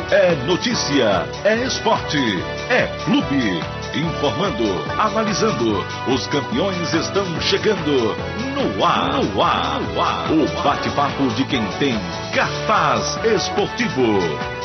É notícia, é esporte, é clube. Informando, analisando, os campeões estão chegando no ar, O bate-papo de quem tem cartaz esportivo.